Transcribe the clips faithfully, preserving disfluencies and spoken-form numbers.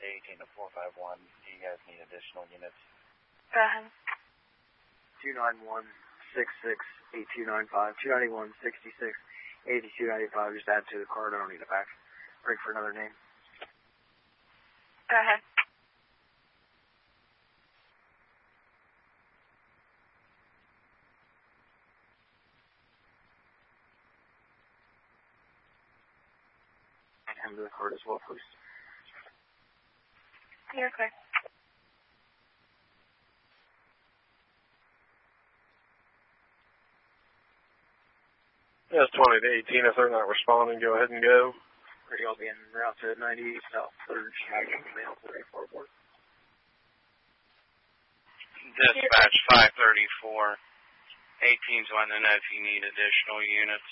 eighteen to four five one. Do you guys need additional units? Go ahead. two nine one, six six, eight two nine five. two nine one, six six, eight two nine five. Just add to the card. I don't need it back. Break for another name. Go ahead. And him to the card as well, please. You're clear. Yes, twenty to eighteen. If they're not responding, go ahead and go. Ready, I'll be en route to ninety South third Chicago, mail three four four. Dispatch five thirty-four. eighteen's wanting to know if you need additional units.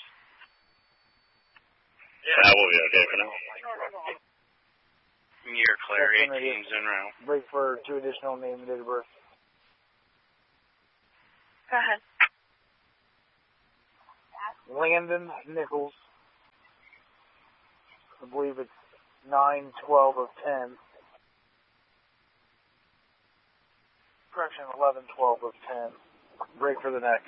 Yeah, that will be okay for now. You're clear. eighteen's en route. Break for two additional name and date of birth. Go ahead. Landon Nichols. I believe it's nine twelve of ten. Correction, eleven twelve of ten. Break for the next.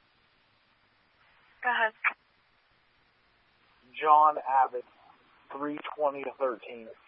Go ahead. John Abbott, three twenty of thirteen.